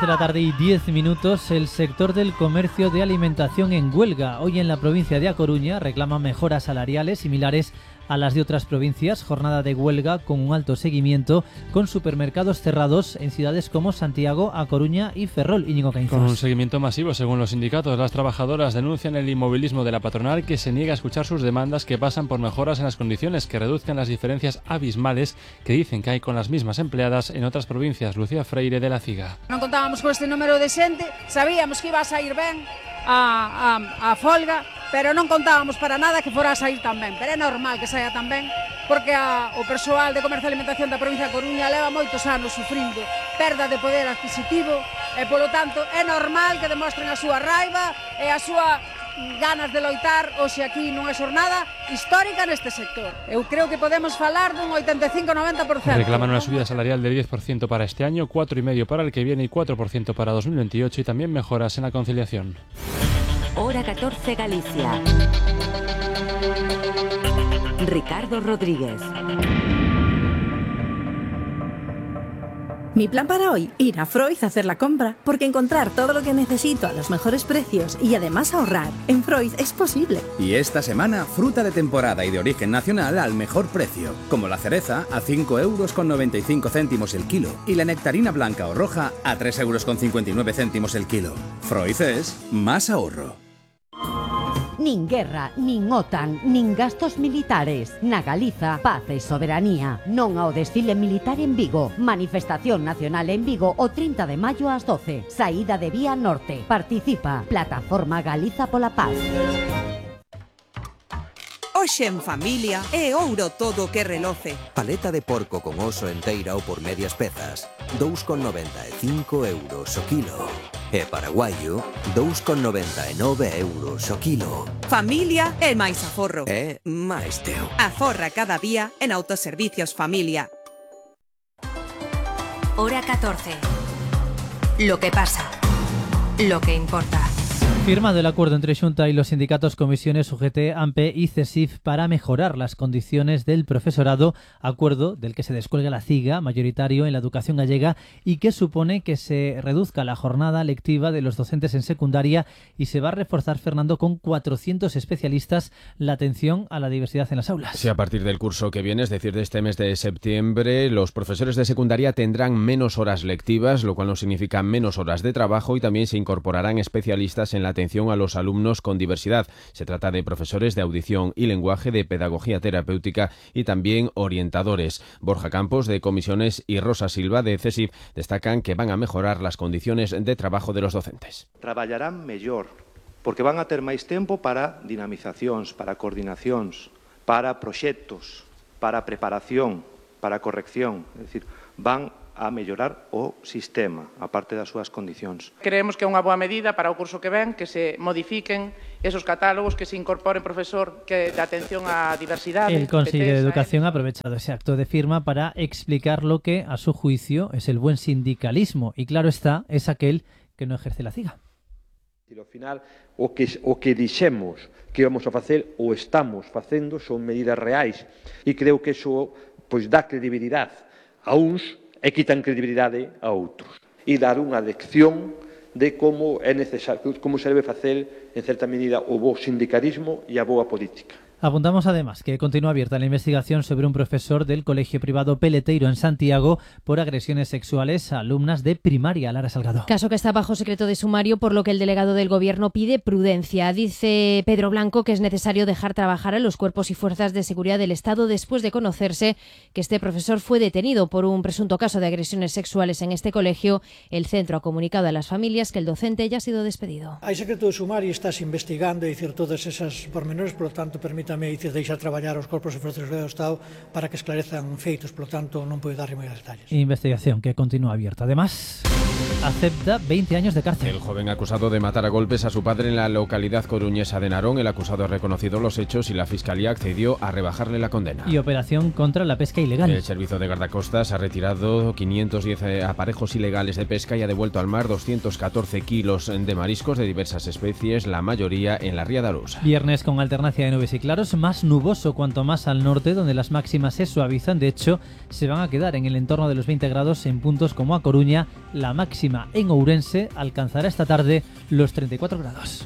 de la tarde y 10 minutos, el sector del comercio de alimentación en huelga. Hoy en la provincia de A Coruña reclama mejoras salariales similares a las de otras provincias. Jornada de huelga con un alto seguimiento, con supermercados cerrados en ciudades como Santiago, A Coruña y Ferrol. Íñigo Caínzas. Con un seguimiento masivo, según los sindicatos. Las trabajadoras denuncian el inmovilismo de la patronal, que se niega a escuchar sus demandas, que pasan por mejoras en las condiciones que reduzcan las diferencias abismales que dicen que hay con las mismas empleadas en otras provincias. Lucía Freire, de La Ciga. Non contábamos con este número de xente, sabíamos que iba a sair ben a folga, pero non contábamos para nada que fora a sair tan ben. Pero é normal que saia tan ben, porque o persoal de comercio e alimentación da provincia de Coruña leva moitos anos sufrindo perda de poder adquisitivo e, polo tanto, é normal que demostren a súa raiva e a súa ganas de loitar hoxe aquí nunha xornada histórica neste sector. Eu creo que podemos falar dun 85-90%. Reclaman una subida salarial del 10% para este año, 4,5% para el que viene y 4% para 2028, y también mejoras en la conciliación. Hora 14 Galicia. Ricardo Rodríguez. Mi plan para hoy, ir a Freud a hacer la compra, porque encontrar todo lo que necesito a los mejores precios y además ahorrar en Freud es posible. Y esta semana, fruta de temporada y de origen nacional al mejor precio, como la cereza a 5,95 € el kilo y la nectarina blanca o roja a 3,59 € el kilo. Freud es más ahorro. Nin guerra, nin OTAN, nin gastos militares. Na Galiza, paz e soberanía. Non ao desfile militar en Vigo. Manifestación nacional en Vigo o 30 de maio ás 12. Saída de Vía Norte. Participa Plataforma Galiza pola Paz. Hoxe en familia é ouro todo que reloce. Paleta de porco con oso enteira ou por medias pezas, 2,95 € o kilo. E paraguaio, 2,99 € o kilo. Familia é máis aforro. É máis teu. Aforra cada día en Autoservicios Familia. Hora 14. Lo que pasa. Lo que importa. Firmado el acuerdo entre Xunta y los sindicatos Comisiones, UGT, AMPE y CESIF para mejorar las condiciones del profesorado, acuerdo del que se descuelga la CIGA, mayoritario en la educación gallega, y que supone que se reduzca la jornada lectiva de los docentes en secundaria y se va a reforzar, Fernando, con 400 especialistas la atención a la diversidad en las aulas. Sí, a partir del curso que viene, es decir, de este mes de septiembre, los profesores de secundaria tendrán menos horas lectivas, lo cual no significa menos horas de trabajo, y también se incorporarán especialistas en la atención a los alumnos con diversidad. Se trata de profesores de audición y lenguaje, de pedagogía terapéutica y también orientadores. Borja Campos, de Comisiones, y Rosa Silva, de CESIF, destacan que van a mejorar las condiciones de trabajo de los docentes. Traballarán mellor, porque van a ter máis tempo para dinamizacións, para coordinacións, para proxectos, para preparación, para corrección. É dicir, van a mellorar o sistema, a parte das súas condicións. Creemos que é unha boa medida para o curso que ven, que se modifiquen esos catálogos, que se incorpore profesor que de atención á diversidade. El Consejo de Educación ha aprovechado ese acto de firma para explicar lo que, a su juicio, es el buen sindicalismo. Y claro está, es aquel que no ejerce la CIGA. E ao final, o que dixemos que íbamos a facer ou estamos facendo son medidas reais. E creo que iso dá credibilidade a uns e quitan credibilidade a outros. E dar unha lección de como é necesario, como se debe facer, en certa medida, o bo sindicalismo e a boa política. Apuntamos además que continúa abierta la investigación sobre un profesor del colegio privado Peleteiro en Santiago por agresiones sexuales a alumnas de primaria. Lara Salgado. Caso que está bajo secreto de sumario, por lo que el delegado del Gobierno pide prudencia. Dice Pedro Blanco que es necesario dejar trabajar a los cuerpos y fuerzas de seguridad del Estado después de conocerse que este profesor fue detenido por un presunto caso de agresiones sexuales en este colegio. El centro ha comunicado a las familias que el docente ya ha sido despedido. Hay secreto de sumario y estás investigando, decir, todas esas pormenores, por lo tanto, permítame deixar traballar os corpos e forzas do Estado para que esclarezan feitos, por lo tanto non podo dar moi detalles. Investigación que continúa abierta. Además, acepta 20 años de cárcel. El joven acusado de matar a golpes a su padre en la localidad coruñesa de Narón, el acusado ha reconocido los hechos y la Fiscalía accedió a rebajarle la condena. Y operación contra la pesca ilegal. El Servicio de Guardacostas ha retirado 510 aparejos ilegales de pesca y ha devuelto al mar 214 kilos de mariscos de diversas especies, la mayoría en la ría de Arousa. Viernes con alternancia de nubes y claros. encontraros más nuboso cuanto más al norte, donde las máximas se suavizan. De hecho, se van a quedar en el entorno de los 20 grados en puntos como A Coruña. La máxima en Ourense alcanzará esta tarde los 34 grados.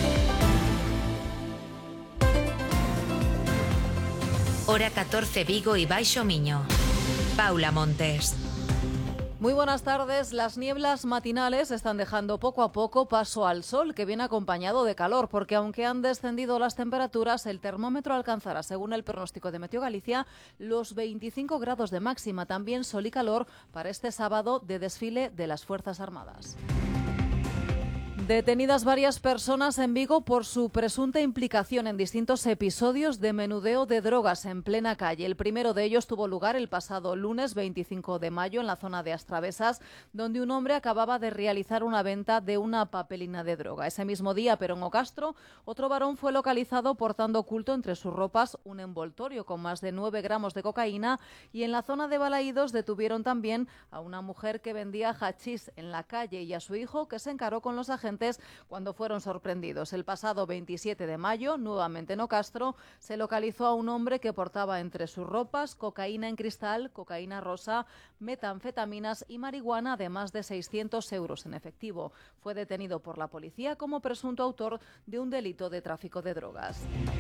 Hora 14 Vigo y Baixo Miño. Paula Montes. Muy buenas tardes. Las nieblas matinales están dejando poco a poco paso al sol, que viene acompañado de calor, porque aunque han descendido las temperaturas, el termómetro alcanzará, según el pronóstico de Meteo Galicia, los 25 grados de máxima. También sol y calor para este sábado de desfile de las Fuerzas Armadas. Detenidas varias personas en Vigo por su presunta implicación en distintos episodios de menudeo de drogas en plena calle. El primero de ellos tuvo lugar el pasado lunes 25 de mayo en la zona de Astravesas, donde un hombre acababa de realizar una venta de una papelina de droga. Ese mismo día, pero en Ocastro, otro varón fue localizado portando oculto entre sus ropas un envoltorio con más de 9 gramos de cocaína, y en la zona de Balaídos detuvieron también a una mujer que vendía hachís en la calle y a su hijo, que se encaró con los agentes cuando fueron sorprendidos. El pasado 27 de mayo, nuevamente en Ocastro, se localizó a un hombre que portaba entre sus ropas cocaína en cristal, cocaína rosa, metanfetaminas y marihuana, de más de 600 euros en efectivo. Fue detenido por la policía como presunto autor de un delito de tráfico de drogas.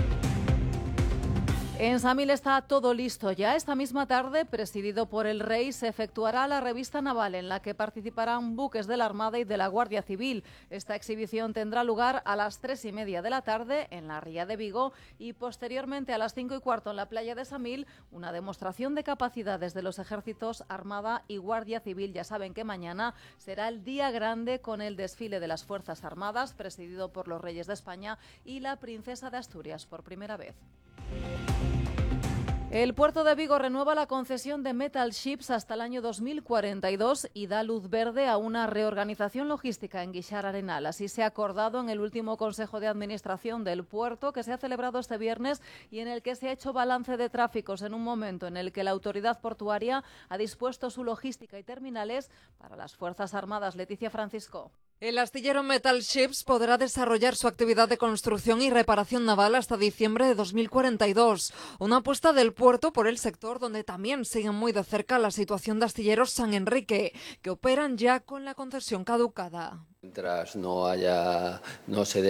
En Samil está todo listo ya. Esta misma tarde, presidido por el Rey, se efectuará la revista naval en la que participarán buques de la Armada y de la Guardia Civil. Esta exhibición tendrá lugar a las 3:30 de la tarde en la Ría de Vigo y posteriormente a las 5:15 en la playa de Samil, una demostración de capacidades de los ejércitos, Armada y Guardia Civil. Ya saben que mañana será el día grande con el desfile de las Fuerzas Armadas, presidido por los Reyes de España y la Princesa de Asturias por primera vez. El puerto de Vigo renueva la concesión de Metal Ships hasta el año 2042 y da luz verde a una reorganización logística en Guixar Arenal. Así se ha acordado en el último Consejo de Administración del puerto, que se ha celebrado este viernes y en el que se ha hecho balance de tráficos en un momento en el que la autoridad portuaria ha dispuesto su logística y terminales para las Fuerzas Armadas. Leticia Francisco. El astillero Metal Ships podrá desarrollar su actividad de construcción y reparación naval hasta diciembre de 2042. Una apuesta del puerto por el sector, donde también siguen muy de cerca la situación de astilleros San Enrique, que operan ya con la concesión caducada. Mientras no se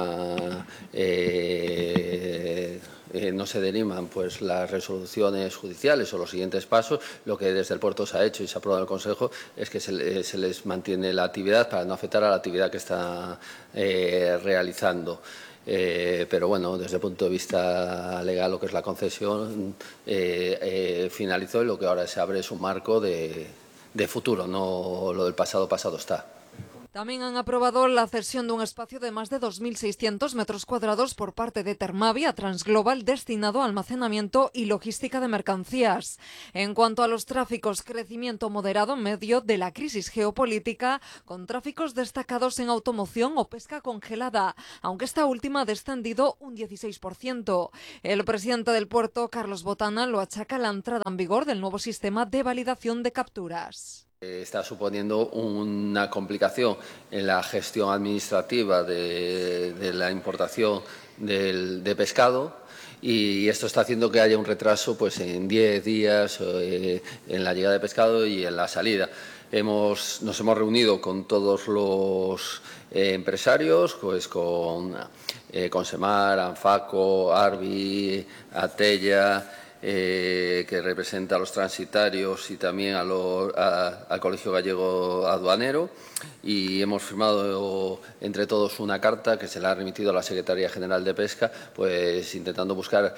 deriman pues las resoluciones judiciales o los siguientes pasos, lo que desde el puerto se ha hecho y se ha aprobado en el Consejo es que se les mantiene la actividad para no afectar a la actividad que está realizando. Pero bueno, desde el punto de vista legal, lo que es la concesión finalizó, y lo que ahora se abre es un marco de futuro, no lo del pasado está. También han aprobado la cesión de un espacio de más de 2.600 metros cuadrados por parte de Termavi a Transglobal, destinado a almacenamiento y logística de mercancías. En cuanto a los tráficos, crecimiento moderado en medio de la crisis geopolítica, con tráficos destacados en automoción o pesca congelada, aunque esta última ha descendido un 16%. El presidente del puerto, Carlos Botana, lo achaca a la entrada en vigor del nuevo sistema de validación de capturas. Está suponiendo una complicación en la gestión administrativa de la importación de pescado, y esto está haciendo que haya un retraso pues en 10 días en la llegada de pescado y en la salida. Nos hemos reunido con todos los empresarios, pues con Semar, Anfaco, Arbi, Atella, que representa a los transitarios y también al Colegio Gallego Aduanero, y hemos firmado entre todos una carta que se la ha remitido a la Secretaría General de Pesca, pues intentando buscar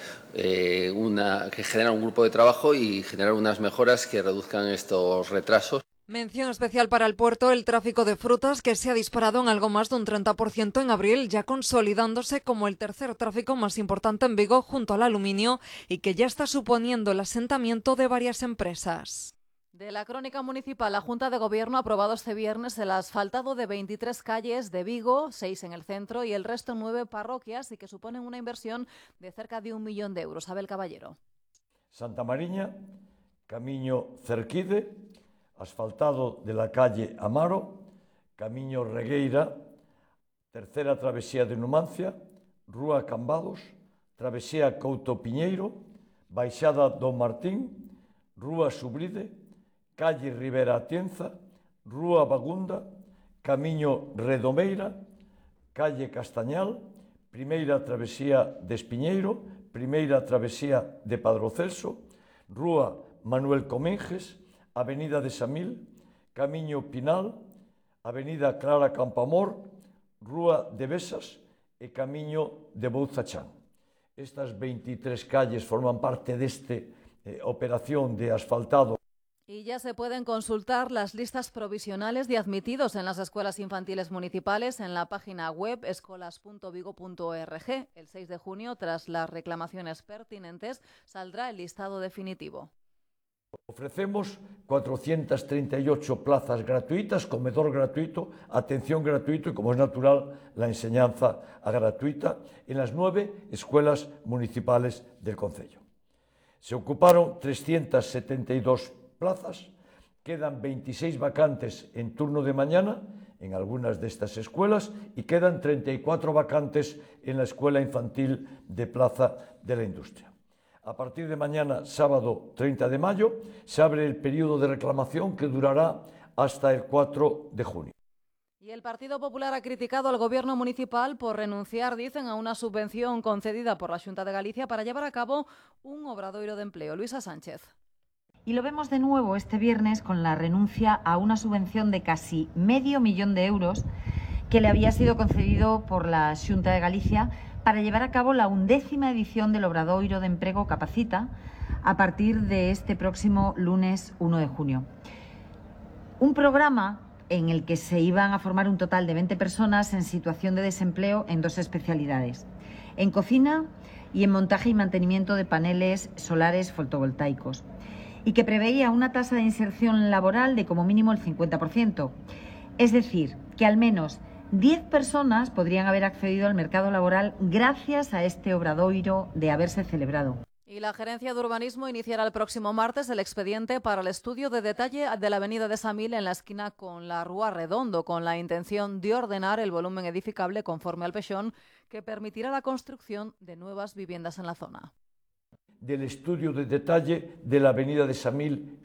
que genera un grupo de trabajo y generar unas mejoras que reduzcan estos retrasos. Mención especial para el puerto, el tráfico de frutas, que se ha disparado en algo más de un 30% en abril, ya consolidándose como el tercer tráfico más importante en Vigo junto al aluminio, y que ya está suponiendo el asentamiento de varias empresas. De la crónica municipal, la Junta de Gobierno ha aprobado este viernes el asfaltado de 23 calles de Vigo, 6 en el centro y el resto en 9 parroquias, y que suponen una inversión de cerca de 1 millón de euros. Abel Caballero. Santa Mariña, Camiño Cerquide, asfaltado de la calle Amaro, Camiño Regueira, tercera travesía de Numancia, Rúa Cambados, Travesía Couto Piñeiro, Baixada Don Martín, Rúa Subride, Calle Rivera Atienza, Rúa Bagunda, Camiño Redomeira, Calle Castañal, Primeira Travesía de Espiñeiro, Primeira Travesía de Padro Celso, Rúa Manuel Comenges, Avenida de Samil, Camiño Pinal, Avenida Clara Campoamor, Rúa de Besas e Camiño de Bouzachán. Estas 23 calles forman parte desta operación de asfaltado. Y ya se pueden consultar las listas provisionales de admitidos en las escuelas infantiles municipales en la página web escolas.vigo.org. El 6 de junio, tras las reclamaciones pertinentes, saldrá el listado definitivo. Ofrecemos 438 plazas gratuitas, comedor gratuito, atención gratuito y, como es natural, la enseñanza gratuita en las 9 escuelas municipales del concello. Se ocuparon 372 plazas, quedan 26 vacantes en turno de mañana en algunas de estas escuelas y quedan 34 vacantes en la escuela infantil de Plaza de la Industria. A partir de mañana, sábado 30 de mayo, se abre el periodo de reclamación que durará hasta el 4 de junio. Y el Partido Popular ha criticado al Gobierno municipal por renunciar, dicen, a una subvención concedida por la Xunta de Galicia para llevar a cabo un obradoiro de empleo. Luisa Sánchez. Y lo vemos de nuevo este viernes con la renuncia a una subvención de casi medio millón de euros que le había sido concedido por la Xunta de Galicia para llevar a cabo la 11ª edición del Obradoiro de Emprego Capacita a partir de este próximo lunes 1 de junio. Un programa en el que se iban a formar un total de 20 personas en situación de desempleo en 2 especialidades, en cocina y en montaje y mantenimiento de paneles solares fotovoltaicos, y que preveía una tasa de inserción laboral de como mínimo el 50%. Es decir, que al menos 10 personas podrían haber accedido al mercado laboral gracias a este obradoiro de haberse celebrado. Y la Gerencia de Urbanismo iniciará el próximo martes el expediente para el estudio de detalle de la avenida de Samil en la esquina con la Rúa Redondo, con la intención de ordenar el volumen edificable conforme al pexón que permitirá la construcción de nuevas viviendas en la zona. Del estudio de detalle de la avenida de Samil,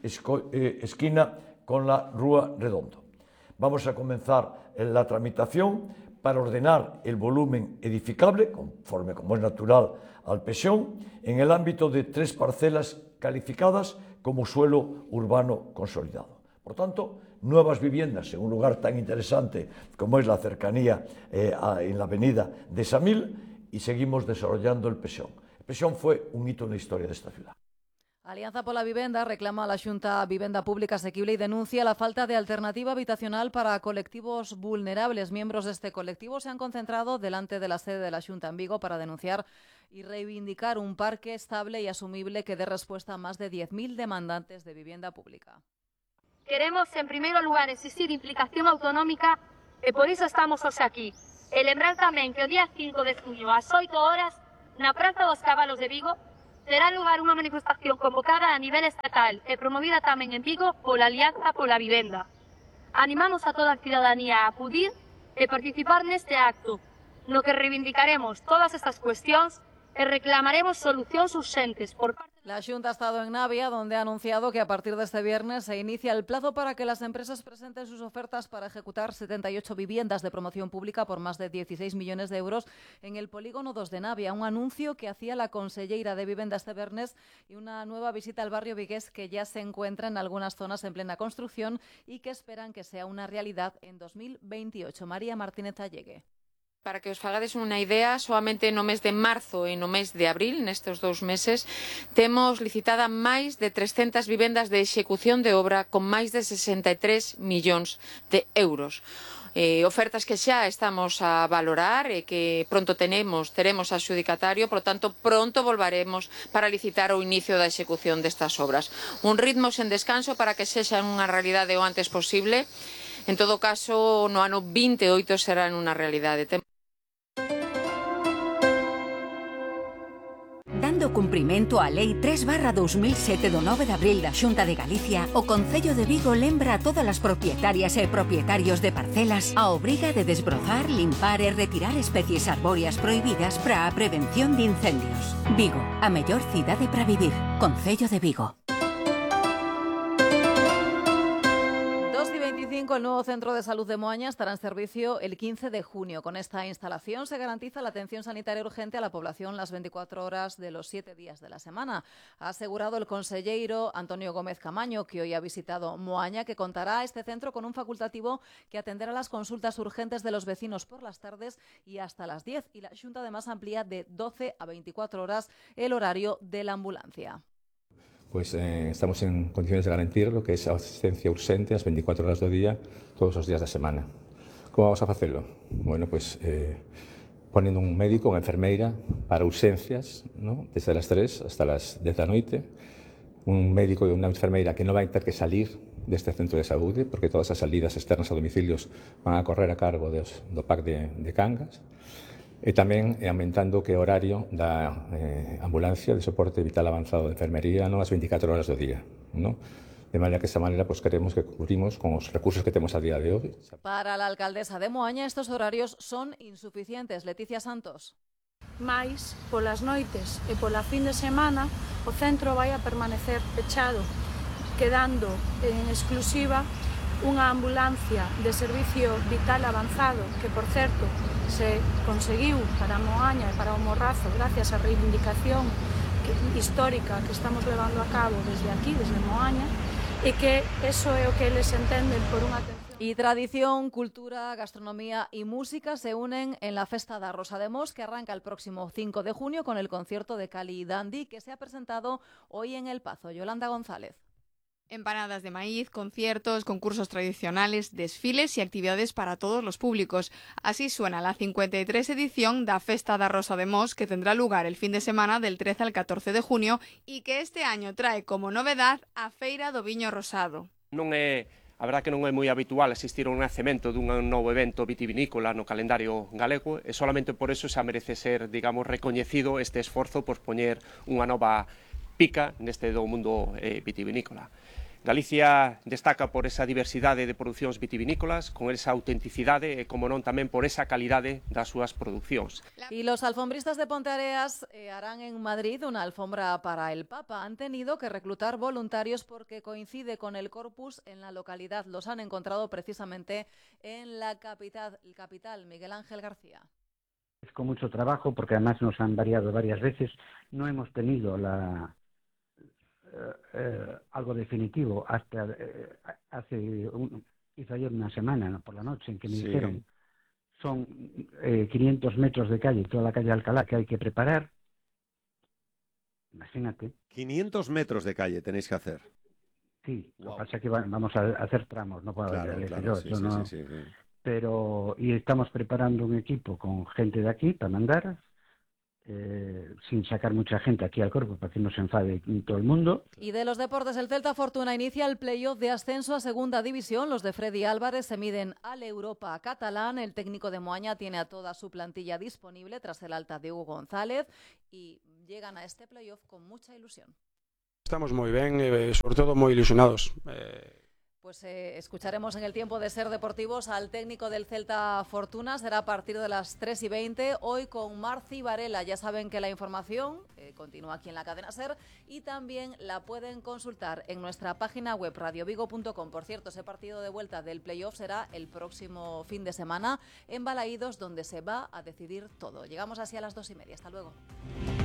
esquina con la Rúa Redondo. Vamos a comenzar la tramitación para ordenar el volumen edificable, conforme como es natural al pexón, en el ámbito de 3 parcelas calificadas como suelo urbano consolidado. Por tanto, nuevas viviendas en un lugar tan interesante como es la cercanía en la avenida de Samil, y seguimos desarrollando el pexón. El pexón fue un hito en la historia de esta ciudad. Alianza pola Vivenda reclama a la Xunta Vivenda Pública Asequible y denuncia la falta de alternativa habitacional para colectivos vulnerables. Miembros de este colectivo se han concentrado delante de la sede de la Xunta en Vigo para denunciar y reivindicar un parque estable y asumible que dé respuesta a más de 10.000 demandantes de vivienda pública. Queremos, en primeiro lugar, exigir implicación autonómica e por iso estamos hoxe aquí. E lembrar tamén que o día 5 de junio, ás 8 horas, na Praza dos Cabalos de Vigo, terá lugar unha manifestación convocada a nivel estatal e promovida tamén en Vigo pola Alianza pola Vivenda. Animamos a toda a cidadanía a acudir e participar neste acto, no que reivindicaremos todas estas cuestións e reclamaremos solucións urxentes por parte. La Xunta ha estado en Navia, donde ha anunciado que a partir de este viernes se inicia el plazo para que las empresas presenten sus ofertas para ejecutar 78 viviendas de promoción pública por más de 16 millones de euros en el polígono 2 de Navia. Un anuncio que hacía la conselleira de Vivenda este viernes y una nueva visita al barrio vigués que ya se encuentra en algunas zonas en plena construcción y que esperan que sea una realidad en 2028. María Martínez Allegue. Para que os fagades unha idea, solamente no mes de marzo e no mes de abril, nestes 2 meses, temos licitada máis de 300 vivendas de execución de obra con máis de 63 millóns de euros. Ofertas que xa estamos a valorar e que pronto teremos adxudicatario, por lo tanto, pronto volvaremos para licitar o inicio da execución destas obras. Un ritmo sen descanso para que sexan unha realidade o antes posible. En todo caso, no ano 28 serán unha realidade. Dando cumprimento á Lei 3/2007 do 9 de abril da Xunta de Galicia, o Concello de Vigo lembra a todas as propietarias e propietarios de parcelas a obriga de desbrozar, limpar e retirar especies arbóreas prohibidas para a prevención de incendios. Vigo, a mellor cidade para vivir. Concello de Vigo. El nuevo centro de salud de Moaña estará en servicio el 15 de junio. Con esta instalación se garantiza la atención sanitaria urgente a la población las 24 horas de los 7 días de la semana. Ha asegurado el consellero Antonio Gómez Camaño, que hoy ha visitado Moaña, que contará este centro con un facultativo que atenderá las consultas urgentes de los vecinos por las tardes y hasta las 10. Y la Xunta además amplía de 12 a 24 horas el horario de la ambulancia. Pues estamos en condiciones de garantir lo que es a asistencia urxente as 24 horas do día, todos os días da semana. Como vamos a facelo? Bueno, pues ponendo un médico, unha enfermeira para urxencias, ¿no? Desde las 3 hasta las 10 da noite, un médico e unha enfermeira que non vai ter que salir deste centro de saúde, porque todas as salidas externas a domicilios van a correr a cargo do PAC de Cangas. E tamén aumentando que horario da ambulancia de soporte vital avanzado de enfermería as 24 horas do día, ¿no? De manera que esta manera pues queremos que cubrimos con os recursos que temos a día de hoy. Para la alcaldesa de Moaña estos horarios son insuficientes. Leticia Santos. Mais, polas noites e pola fin de semana, o centro vai a permanecer pechado, quedando en exclusiva unha ambulancia de servicio vital avanzado, que, por certo, se conseguiu para Moaña e para o Morrazo gracias á reivindicación histórica que estamos levando a cabo desde aquí, desde Moaña, e que eso é o que eles entenden por unha atención. Y tradición, cultura, gastronomía y música se unen en la Festa da Rosa de Mos, que arranca el próximo 5 de junio con el concierto de Cali Dandy, que se ha presentado hoy en El Pazo. Yolanda González. Empanadas de maíz, conciertos, concursos tradicionales, desfiles y actividades para todos los públicos. Así suena la 53 edición da Festa da Rosa de Mos, que tendrá lugar el fin de semana del 13 al 14 de junio y que este año trae como novedad a Feira do Viño Rosado. A verdad que non é moi habitual asistir ao nacemento dun novo evento vitivinícola no calendario galego e solamente por eso xa merece ser, digamos, recoñecido este esforzo por poñer unha nova pica neste do mundo vitivinícola. Galicia destaca por esa diversidade de producións vitivinícolas, con esa autenticidade e, como non, tamén por esa calidade das súas producións. Y los alfombristas de Ponteareas harán en Madrid una alfombra para el Papa. Han tenido que reclutar voluntarios porque coincide con el Corpus en la localidad. Los han encontrado precisamente en la capital, Miguel Ángel García. Es con mucho trabajo porque además nos han variado varias veces. No hemos tenido algo definitivo hasta hizo ayer una semana, ¿no? Por la noche, en que me dijeron son 500 metros de calle, toda la calle de Alcalá que hay que preparar. Imagínate. 500 metros de calle tenéis que hacer. Sí, lo que pasa es que vamos a hacer tramos, no puedo sí. Pero y estamos preparando un equipo con gente de aquí para mandar. Sin sacar mucha gente aquí al Corpus para que no se enfade todo el mundo. Y de los deportes, el Celta Fortuna inicia el playoff de ascenso a segunda división. Los de Freddy Álvarez se miden al Europa catalán. El técnico de Moaña tiene a toda su plantilla disponible tras el alta de Hugo González y llegan a este playoff con mucha ilusión. Estamos muy bien, sobre todo muy ilusionados. Pues escucharemos en el tiempo de Ser Deportivos al técnico del Celta Fortuna. Será a partir de las 3:20, hoy con Marci Varela. Ya saben que la información continúa aquí en la cadena Ser y también la pueden consultar en nuestra página web radiovigo.com. Por cierto, ese partido de vuelta del playoff será el próximo fin de semana en Balaídos, donde se va a decidir todo. Llegamos así a las 2:30. Hasta luego.